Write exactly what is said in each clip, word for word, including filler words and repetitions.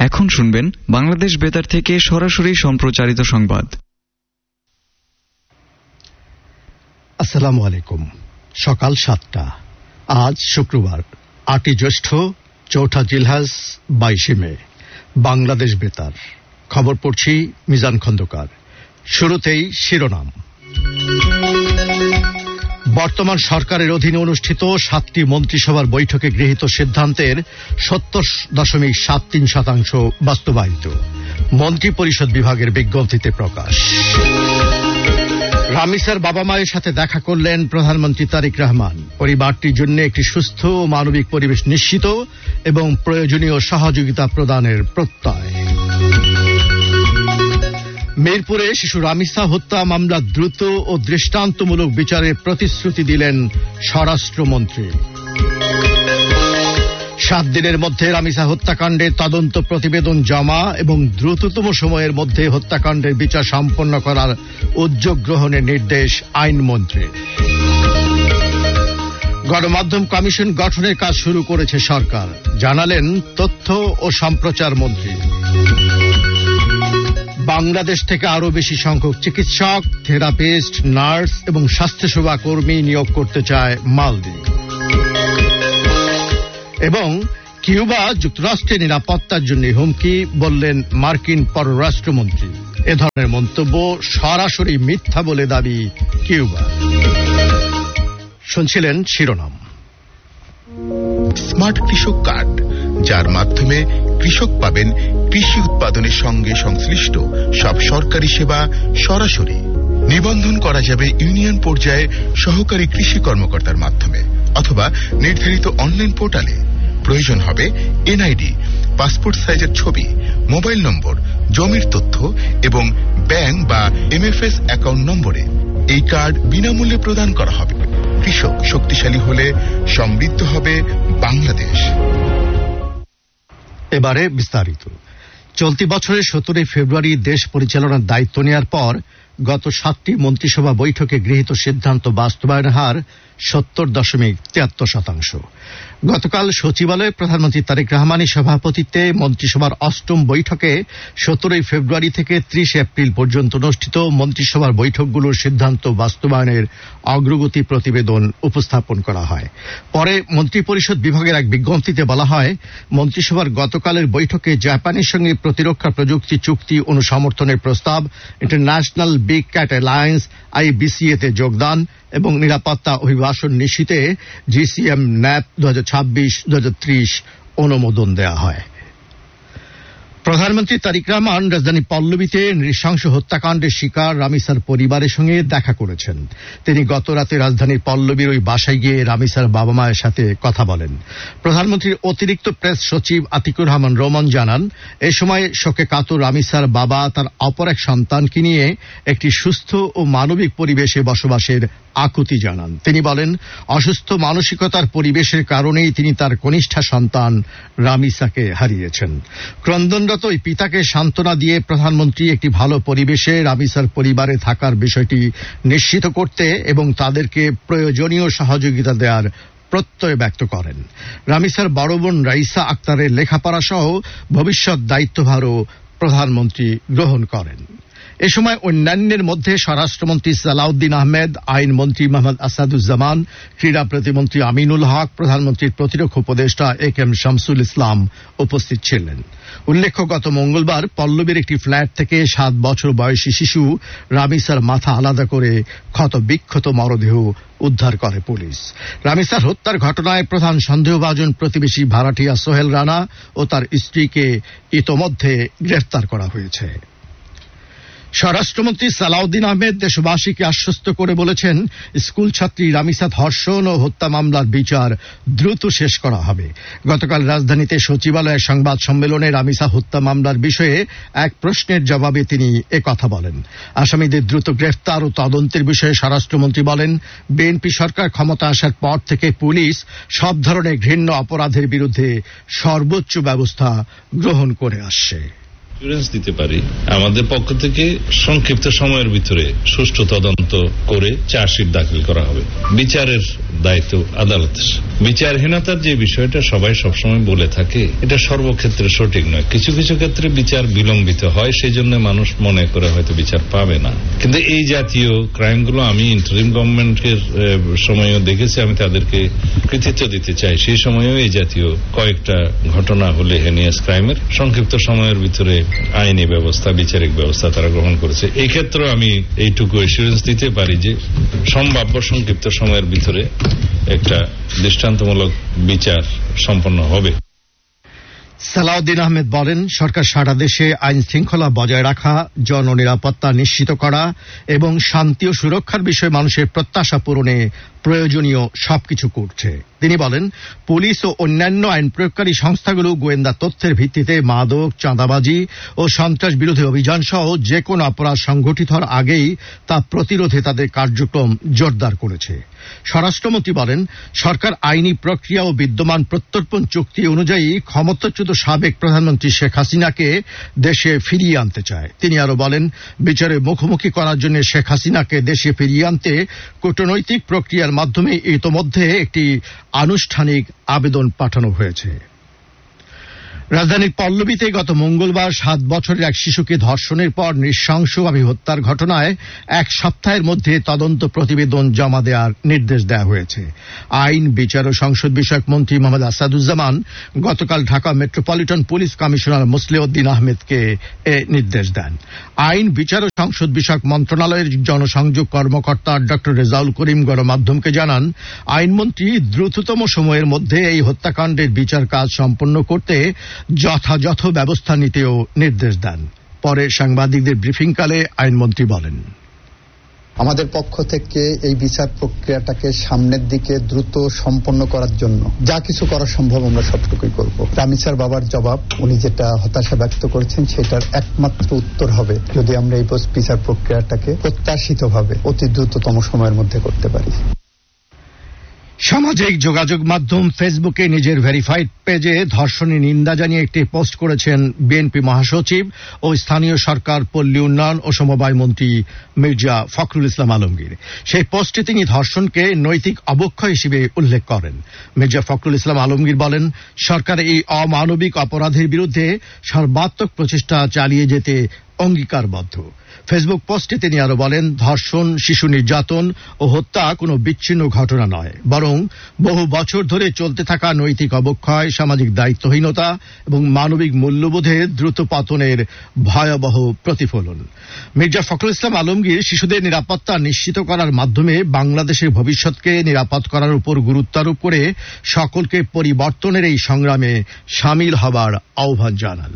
এখন শুনবেন বাংলাদেশ বেতার থেকে সরাসরি সম্প্রচারিত সংবাদ। আসসালামু আলাইকুম। সকাল সাতটা। আজ শুক্রবার আটই জ্যৈষ্ঠ, চৌঠা জিলহাজ, বাইশে মে। বাংলাদেশ বেতার খবর পড়ছি মিজান খন্দকার। শুরুতেই শিরোনাম। বর্তমান সরকারের অধীনে অনুষ্ঠিত সাতটি মন্ত্রিসভার বৈঠকে গৃহীত সিদ্ধান্তের সত্তর দশমিক সাত তিন শতাংশ বাস্তবায়িত, মন্ত্রী পরিষদ বিভাগের বিজ্ঞপ্তিতে প্রকাশ। রামিসার বাবা মায়ের সাথে দেখা করলেন প্রধানমন্ত্রী তারেক রহমান। পরিবারটির জন্য একটি সুস্থ ও মানবিক পরিবেশ নিশ্চিত এবং প্রয়োজনীয় সহযোগিতা প্রদানের প্রত্যয়। মিরপুরে শিশু রামিসা হত্যা মামলা দ্রুত ও দৃষ্টান্তমূলক বিচারের প্রতিশ্রুতি দিলেন স্বরাষ্ট্রমন্ত্রী। সাত দিনের মধ্যে রামিসা হত্যাকাণ্ডের তদন্ত প্রতিবেদন জমা এবং দ্রুততম সময়ের মধ্যে হত্যাকাণ্ডের বিচার সম্পন্ন করার উদ্যোগ গ্রহণের নির্দেশ আইনমন্ত্রীর। গণমাধ্যম কমিশন গঠনের কাজ শুরু করেছে সরকার, জানালেন তথ্য ও সম্প্রচার মন্ত্রী। বাংলাদেশ থেকে আরো বেশি সংখ্যক চিকিৎসক, থেরাপিস্ট, নার্স এবং স্বাস্থ্যসেবা কর্মী নিয়োগ করতে চায় মালদ্বীপ। এবং কিউবা যুক্তরাষ্ট্রের নিরাপত্তার জন্য হুমকি, বললেন মার্কিন পররাষ্ট্রমন্ত্রী। এ ধরনের মন্তব্য সরাসরি মিথ্যা বলে দাবি কিউবা। শুনছিলেন শিরোনাম। স্মার্ট কৃষক কার্ড, যার মাধ্যমে কৃষক পাবেন কৃষি উৎপাদনের সঙ্গে সংশ্লিষ্ট সব সরকারি সেবা সরাসরি। নিবন্ধন করা যাবে ইউনিয়ন পর্যায়ে সহকারী কৃষি কর্মকর্তার মাধ্যমে অথবা নির্ধারিত অনলাইন পোর্টালে। প্রয়োজন হবে এনআইডি, পাসপোর্ট সাইজের ছবি, মোবাইল নম্বর, জমির তথ্য এবং ব্যাংক বা এমএফএস অ্যাকাউন্ট নম্বরে। এই কার্ড বিনামূল্যে প্রদান করা হবে। কৃষক শক্তিশালী হলে সমৃদ্ধ হবে বাংলাদেশ। এবারে বিস্তারিত। চলতি বছরের সতেরোই ফেব্রুয়ারি দেশ পরিচালনার দায়িত্ব নেওয়ার পর গত সাতটি মন্ত্রিসভা বৈঠকে গৃহীত সিদ্ধান্ত বাস্তবায়ন হার সত্তর দশমিক তিয়াত্তর শতাংশ। গতকাল সচিবালয়ে প্রধানমন্ত্রী তারেক রহমানের সভাপতিত্বে মন্ত্রিসভার অষ্টম বৈঠকে সতেরোই ফেব্রুয়ারি থেকে ত্রিশ এপ্রিল পর্যন্ত অনুষ্ঠিত মন্ত্রিসভার বৈঠকগুলোর সিদ্ধান্ত বাস্তবায়নের অগ্রগতি প্রতিবেদন উপস্থাপন করা হয়। পরে মন্ত্রিপরিষদ বিভাগের এক বিজ্ঞপ্তিতে বলা হয়, মন্ত্রিসভার গতকালের বৈঠকে জাপানের সঙ্গে প্রতিরক্ষা প্রযুক্তি চুক্তি অনুসমর্থনের প্রস্তাব, ইন্টারন্যাশনাল বিগ ক্যাট অ্যালায়েন্স আইবিসিএ তে যোগদান এবং নিরাপত্তা অভিবাসন নিশ্চিতে জিসিএম ন্যাপ দু হাজার ছাব্বিশ দু হাজার ত্রিশ অনুমোদন দেওয়া হয়। প্রধানমন্ত্রী তারেক রহমান রাজধানী পল্লবীতে নৃশংস হত্যাকাণ্ডের শিকার রামিসার পরিবারের সঙ্গে দেখা করেছেন। তিনি গত রাতে রাজধানীর পল্লবীর ওই বাসায় গিয়ে রামিসার বাবা মায়ের সাথে কথা বলেন। প্রধানমন্ত্রীর অতিরিক্ত প্রেস সচিব আতিকুর রহমান রোমান জানান, এ সময় শোকে কাতর রামিসার বাবা তার অপর এক সন্তানকে নিয়ে একটি সুস্থ ও মানবিক পরিবেশে বসবাসের আকুতি জানান। তিনি বলেন, অসুস্থ মানসিকতার পরিবেশের কারণেই তিনি তার কনিষ্ঠা সন্তান রামিসাকে হারিয়েছেন। ক্রন্দনরত ওই পিতাকে সান্ত্বনা দিয়ে প্রধানমন্ত্রী একটি ভালো পরিবেশে রামিসার পরিবারে থাকার বিষয়টি নিশ্চিত করতে এবং তাদেরকে প্রয়োজনীয় সহযোগিতা দেওয়ার প্রত্যয় ব্যক্ত করেন। রামিসার বড় বোন রাইসা আক্তারের লেখাপড়া সহ ভবিষ্যৎ দায়িত্বভারও প্রধানমন্ত্রী গ্রহণ করেন। এ সময় অন্যান্যের মধ্যে স্বরাষ্ট্রমন্ত্রী সালাউদ্দিন আহমেদ, আইনমন্ত্রী মোহাম্মদ আসাদুজ্জামান, ক্রীড়া প্রতিমন্ত্রী আমিনুল হক, প্রধানমন্ত্রীর প্রতিরক্ষা উপদেষ্টা এ কে এম শামসুল ইসলাম উপস্থিত ছিলেন। উল্লেখ্য, গত মঙ্গলবার পল্লবীর একটি ফ্ল্যাট থেকে সাত বছর বয়সী শিশু রামিসার মাথা আলাদা করে ক্ষত বিক্ষত মরদেহ উদ্ধার করে পুলিশ। রামিসার হত্যার ঘটনায় প্রধান সন্দেহভাজন প্রতিবেশী ভাড়াটিয়া সোহেল রানা ও তার স্ত্রীকে ইতোমধ্যে গ্রেফতার করা হয়েছে। স্বরাষ্ট্রমন্ত্রী সালাউদ্দিন আহমেদ দেশবাসীকে আশ্বস্ত করে বলেছেন, স্কুল ছাত্রী রামিসা ধর্ষণ ও হত্যা মামলার বিচার দ্রুত শেষ করা হবে। গতকাল রাজধানীতে সচিবালয়ে সংবাদ সম্মেলনে রামিসা হত্যা মামলার বিষয়ে এক প্রশ্নের জবাবে তিনি একথা বলেন। আসামিদের দ্রুত গ্রেফতার ও তদন্তের বিষয়ে স্বরাষ্ট্রমন্ত্রী বলেন, বিএনপি সরকার ক্ষমতা আসার পর থেকে পুলিশ সব ধরনের ঘৃণ্য অপরাধের বিরুদ্ধে সর্বোচ্চ ব্যবস্থা গ্রহণ করে আসছে। অ্যাসুরেন্স দিতে পারি আমাদের পক্ষ থেকে সংক্ষিপ্ত সময়ের ভিতরে সুষ্ঠু তদন্ত করে চার্জশিট দাখিল করা হবে। বিচারের দায়িত্ব আদালতের। বিচারহীনতার যে বিষয়টা সবাই সবসময় বলে থাকে, এটা সর্বক্ষেত্রে সঠিক নয়। কিছু কিছু ক্ষেত্রে বিচার বিলম্বিত হয়, সেই জন্য মানুষ মনে করে হয়তো বিচার পাবে না। কিন্তু এই জাতীয় ক্রাইমগুলো আমি ইন্টারিম গভর্নমেন্টের সময়ও দেখেছি, আমি তাদেরকে কৃতিত্ব দিতে চাই। সেই সময়েও এই জাতীয় কয়েকটা ঘটনা হলে হেনিয়াস ক্রাইমের সংক্ষিপ্ত সময়ের ভিতরে আইনি ব্যবস্থা, বিচারিক ব্যবস্থা তারা গ্রহণ করেছে। এই ক্ষেত্রে আমি এইটুকু এসিউরেন্স দিতে পারি যে সম্ভাব্য সংক্ষিপ্ত সময়ের ভিতরে একটা দৃষ্টান্তমূলক বিচার সম্পন্ন হবে। সালাউদ্দিন আহমেদ বলেন, সরকার সারা দেশে আইন শৃঙ্খলা বজায় রাখা, জননিরাপত্তা নিশ্চিত করা এবং শান্তি ও সুরক্ষার বিষয়ে মানুষের প্রত্যাশা পূরণে প্রয়োজনীয় সবকিছু করছে। তিনি বলেন, পুলিশ ও অন্যান্য আইন প্রয়োগকারী সংস্থাগুলো গোয়েন্দা তথ্যের ভিত্তিতে মাদক, চাঁদাবাজি ও সন্ত্রাস বিরোধী অভিযান সহ যে কোনো অপরাধ সংঘটিত হওয়ার আগেই তা প্রতিরোধে তাদের কার্যক্রম জোরদার করেছে। স্বরাষ্ট্রমন্ত্রী বলেন, সরকার আইনি প্রক্রিয়া ও বিদ্যমান প্রত্যর্পণ চুক্তি অনুযায়ী ক্ষমতাচ্যুত সাবেক প্রধানমন্ত্রী শেখ হাসিনাকে দেশে ফিরিয়ে আনতে চায়। তিনি আরো বলেন, বিচারের মুখোমুখি করার জন্য শেখ হাসিনাকে দেশে ফিরিয়ে আনতে কূটনৈতিক প্রক্রিয়ার মাধ্যমে ইতোমধ্যে একটি আনুষ্ঠানিক আবেদন পাঠানো হয়েছে। রাজধানীর পল্লবীতে গত মঙ্গলবার সাত বছরের এক শিশুকে ধর্ষণের পর নৃশংসভাবে হত্যার ঘটনায় এক সপ্তাহের মধ্যে তদন্ত প্রতিবেদন জমা দেওয়ার নির্দেশ দেওয়া হয়েছে। আইন, বিচার ও সংসদ বিষয়ক মন্ত্রী মোহাম্মদ আসাদুজ্জামান গতকাল Dhaka metropolitan police commissioner Musliuddin আহমেদকে এ নির্দেশ দেন। আইন, বিচার ও সংসদ বিষয়ক মন্ত্রণালয়ের জনসংযোগ কর্মকর্তা ডক্টর রেজাউল করিম গণমাধ্যমকে জানান, আইনমন্ত্রী দ্রুততম সময়ের মধ্যে এই হত্যাকাণ্ডের বিচার কাজ সম্পন্ন করতে যথাযথ ব্যবস্থা নিতেও নির্দেশ দেন। পরে সাংবাদিকদের ব্রিফিংকালে আইনমন্ত্রী বলেন, আমাদের পক্ষ থেকে এই বিচার প্রক্রিয়াটাকে সামনের দিকে দ্রুত সম্পন্ন করার জন্য যা কিছু করা সম্ভব আমরা সবটুকুই করব। রামিসার বাবার জবাব, উনি যেটা হতাশা ব্যক্ত করেছেন, সেটার একমাত্র উত্তর হবে যদি আমরা এই বিচার প্রক্রিয়াটাকে প্রত্যাশিতভাবে অতি দ্রুততম সময়ের মধ্যে করতে পারি। সামাজিক যোগাযোগ মাধ্যম ফেসবুকে নিজের ভেরিফাইড পেজে ধর্ষণের নিন্দা জানিয়ে একটি পোস্ট করেছেন বিএনপি মহাসচিব ও স্থানীয় সরকার, পল্লী উন্নয়ন ও সমবায় মন্ত্রী মির্জা ফখরুল ইসলাম আলমগীর। সেই পোস্টে তিনি ধর্ষণকে নৈতিক অবক্ষয় হিসেবে উল্লেখ করেন। মির্জা ফখরুল ইসলাম আলমগীর বলেন, সরকার এই অমানবিক অপরাধের বিরুদ্ধে সর্বাত্মক প্রচেষ্টা চালিয়ে যেতে অঙ্গীকারবদ্ধ। ফেসবুক পোস্টে তিনি আরো বলেন, ধর্ষণ, শিশু নির্যাতন ও হত্যা কোনো বিচ্ছিন্ন ঘটনা নয়, বরং বহু বছর ধরে চলতে থাকা নৈতিক অবক্ষয়, সামাজিক দায়িত্বহীনতা এবং মানবিক মূল্যবোধের দ্রুত পতনের ভয়াবহ প্রতিফলন। মির্জা ফখরুল ইসলাম আলমগীর শিশুদের নিরাপত্তা নিশ্চিত করার মাধ্যমে বাংলাদেশের ভবিষ্যৎকে নিরাপদ করার উপর গুরুত্ব আরোপ করে সকলকে পরিবর্তনের এই সংগ্রামে সামিল হবার আহ্বান জানান।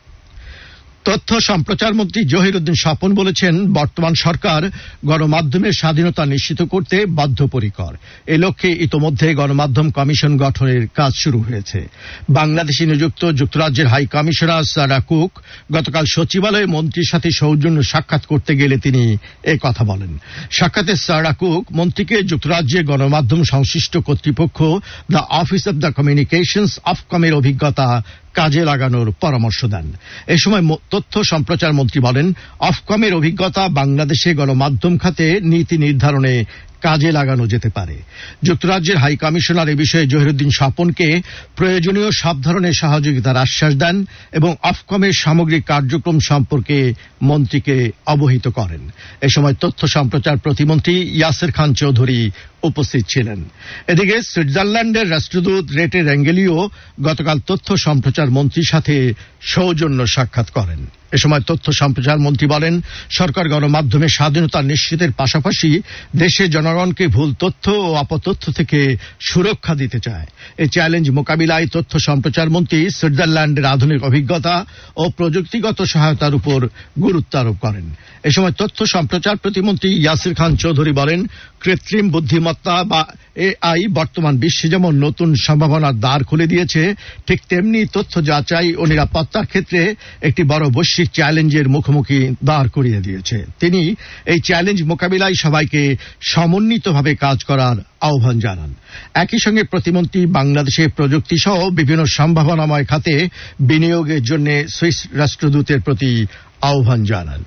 তথ্য সম্প্রচার মন্ত্রী জহিরুদ্দিন স্বপন বলেছেন, বর্তমান সরকার গণমাধ্যমের স্বাধীনতা নিশ্চিত করতে বদ্ধপরিকর। এ লক্ষ্যে ইতোমধ্যে গণমাধ্যম কমিশন গঠনের কাজ শুরু হয়েছে। বাংলাদেশে নিযুক্ত যুক্তরাজ্যের হাই কমিশনার সারা কুক গতকাল সচিবালয়ে মন্ত্রীর সাথে সৌজন্য সাক্ষাৎ করতে গেলে তিনি এ কথা বলেন। সাক্ষাতে সারা কুক মন্ত্রীকে যুক্তরাজ্যের গণমাধ্যম সংশ্লিষ্ট কর্তৃপক্ষ the office of the communications অফকমের অভিজ্ঞতা কাজে লাগানোর পরামর্শ দেন। এ সময় তথ্য সম্প্রচার মন্ত্রী বলেন, অফকমের অভিজ্ঞতা বাংলাদেশে গণমাধ্যম খাতে নীতি নির্ধারণে কাজে লাগানো যেতে পারে। যুক্তরাজ্যের হাই কমিশনার এ বিষয়ে জহিরুদ্দিন স্বপনকে প্রয়োজনীয় সব ধরনের সহযোগিতার আশ্বাস দেন এবং অফকমের সামগ্রিক কার্যক্রম সম্পর্কে মন্ত্রীকে অবহিত করেন। এ সময় তথ্য সম্প্রচার প্রতিমন্ত্রী ইয়াসের খান চৌধুরী উপস্থিত ছিলেন। এদিকে সুইজারল্যান্ডের রাষ্ট্রদূত রেটে র্যাঙ্গেলিও গতকাল তথ্য সম্প্রচার মন্ত্রীর সাথে সৌজন্য সাক্ষাৎ করেন। এ সময় তথ্য সম্প্রচার মন্ত্রী বলেন, সরকার গণমাধ্যমের স্বাধীনতা নিশ্চিতের পাশাপাশি দেশের জনগণকে ভুল তথ্য ও অপতথ্য থেকে সুরক্ষা দিতে চায়। এই চ্যালেঞ্জ মোকাবিলায় তথ্য সম্প্রচার মন্ত্রী সুইজারল্যান্ডের আধুনিক অভিজ্ঞতা ও প্রযুক্তিগত সহায়তার উপর গুরুত্ব আরোপ করেন। এ সময় তথ্য সম্প্রচার প্রতিমন্ত্রী ইয়াসির খান চৌধুরী বলেন, কৃত্রিম বুদ্ধিমত্তা বা এআই বর্তমান বিশ্বে যেমন নতুন সম্ভাবনার দ্বার খুলে দিয়েছে, ঠিক তেমনি তথ্য যাচাই ও নিরাপত্তার ক্ষেত্রে একটি বড় বৈশ্বিক ঐতিহাসিক চ্যালেঞ্জের মুখোমুখি দাঁড় করিয়ে দিয়েছে। তিনি এই চ্যালেঞ্জ মোকাবিলায় সবাইকে সমন্বিতভাবে কাজ করার আহ্বান জানান। একই সঙ্গে প্রতিমন্ত্রী বাংলাদেশে প্রযুক্তি সহ বিভিন্ন সম্ভাবনাময় খাতে বিনিয়োগের জন্য সুইস রাষ্ট্রদূতের প্রতি আহ্বান জানান।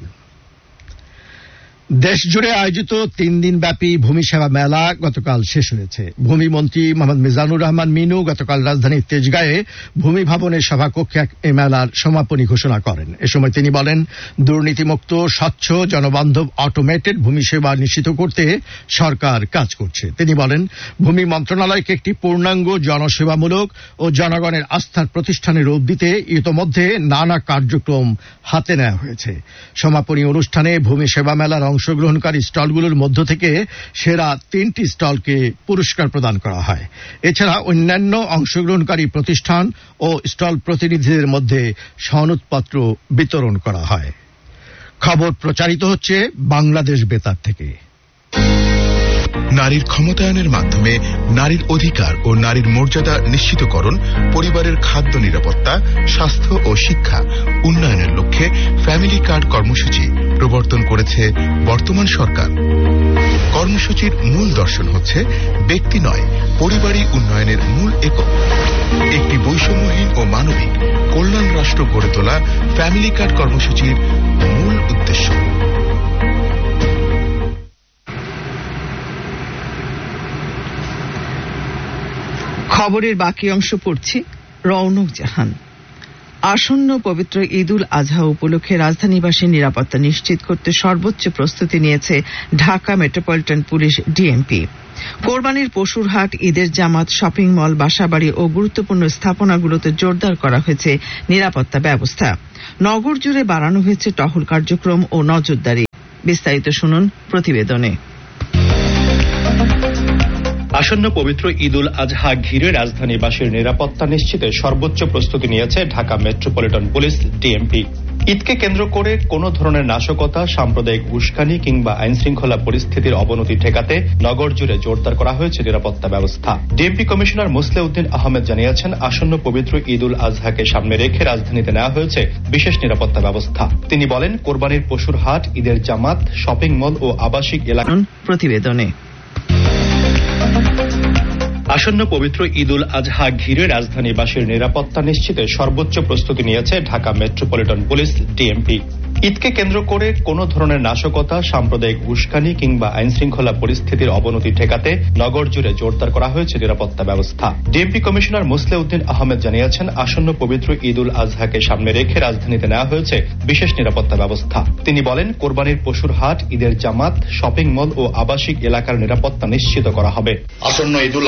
দেশজুড়ে আয়োজিত তিন দিন ব্যাপী ভূমি সেবা মেলা গতকাল শেষ হয়েছে। ভূমিমন্ত্রী মোহাম্মদ মিজানুর রহমান মিনু গতকাল রাজধানীর তেজগাঁয়ে ভূমি ভবনের সভাকক্ষে এই মেলার সমাপনী ঘোষণা করেন। এ সময় তিনি বলেন, দুর্নীতিমুক্ত, স্বচ্ছ, জনবান্ধব অটোমেটেড ভূমি সেবা নিশ্চিত করতে সরকার কাজ করছে। তিনি বলেন, ভূমি মন্ত্রণালয়কে একটি পূর্ণাঙ্গ জনসেবামূলক ও জনগণের আস্থার প্রতিষ্ঠানের রূপ দিতে ইতোমধ্যে নানা কার্যক্রম হাতে নেওয়া হয়েছে। সমাপনী অনুষ্ঠানে ভূমি সেবা মেলার অংশগ্রহণকারী স্টলগুলোর মধ্য থেকে সেরা তিনটি স্টলকে পুরস্কার প্রদান করা হয়। এছাড়া অন্যান্য অংশগ্রহণকারী প্রতিষ্ঠান ও স্টল প্রতিনিধিদের মধ্যে সনদপত্র বিতরণ করা হয়। খবর প্রচারিত হচ্ছে বাংলাদেশ বেতার থেকে। নারীর ক্ষমতায়নের মাধ্যমে নারীর অধিকার ও নারীর মর্যাদা নিশ্চিতকরণ, পরিবারের খাদ্য নিরাপত্তা, স্বাস্থ্য ও শিক্ষা উন্নয়নের লক্ষ্যে ফ্যামিলি কার্ড কর্মসূচি প্রবর্তন করেছে বর্তমান সরকার। কর্মসূচির মূল দর্শন হচ্ছে ব্যক্তি নয়, পরিবারই উন্নয়নের মূল একক। একটি বৈষম্যহীন ও মানবিক কল্যাণ রাষ্ট্র গড়ে তোলা ফ্যামিলি কার্ড কর্মসূচির মূল উদ্দেশ্য। খবরের বাকি অংশ পড়ছি রৌনক জাহান। আসন্ন পবিত্র ঈদ উল আজহা উপলক্ষে রাজধানীবাসীর নিরাপত্তা নিশ্চিত করতে সর্বোচ্চ প্রস্তুতি নিয়েছে ঢাকা মেট্রোপলিটন পুলিশ ডিএমপি। কোরবানির পশুর হাট, ঈদের জামাত, শপিং মল, বাসাবাড়ি ও গুরুত্বপূর্ণ স্থাপনাগুলোতে জোরদার করা হয়েছে নিরাপত্তা ব্যবস্থা। নগর জুড়ে বাড়ানো হয়েছে টহল কার্যক্রম ও নজরদারি। বিস্তারিত শুনুন প্রতিবেদনে। আসন্ন পবিত্র ঈদ উল আজহা ঘিরে রাজধানীবাসীর নিরাপত্তা নিশ্চিতে সর্বোচ্চ প্রস্তুতি নিয়েছে ঢাকা মেট্রোপলিটন পুলিশ ডিএমপি। ঈদকে কেন্দ্র করে কোনো ধরনের নাশকতা, সাম্প্রদায়িক উস্কানি কিংবা আইন শৃঙ্খলা পরিস্থিতির অবনতি ঠেকাতে নগর জুড়ে জোরদার করা হয়েছে নিরাপত্তা ব্যবস্থা। ডিএমপি কমিশনার মুসলেউদ্দিন আহমেদ জানিয়েছেন, আসন্ন পবিত্র ঈদ উল আজহাকে সামনে রেখে রাজধানীতে নেওয়া হয়েছে বিশেষ নিরাপত্তা ব্যবস্থা। তিনি বলেন, কোরবানির পশুর হাট, ঈদের জামাত, শপিং মল ও আবাসিক এলাকা প্রতিবেদনে। আসন্ন পবিত্র ঈদ উল আজহা ঘিরে রাজধানীবাসীর নিরাপত্তা নিশ্চিতে সর্বোচ্চ প্রস্তুতি নিয়েছে ঢাকা মেট্রোপলিটন পুলিশ ডিএমপি। ঈদকে কেন্দ্র করে কোনো ধরনের নাশকতা, সাম্প্রদায়িক উস্কানি কিংবা আইন শৃঙ্খলা পরিস্থিতির অবনতি ঠেকাতে নগর জুড়ে জোরদার করা হয়েছে নিরাপত্তা ব্যবস্থা। ডিএমপি কমিশনার মুসলেউদ্দিন আহমেদ জানিয়েছেন, আসন্ন পবিত্র ঈদ উল আজহাকে সামনে রেখে রাজধানীতে নেওয়া হয়েছে বিশেষ নিরাপত্তা ব্যবস্থা। তিনি বলেন, কোরবানির পশুর হাট, ঈদের জামাত, শপিং মল ও আবাসিক এলাকার নিরাপত্তা নিশ্চিত করা হবে। আসন্ন ঈদ উল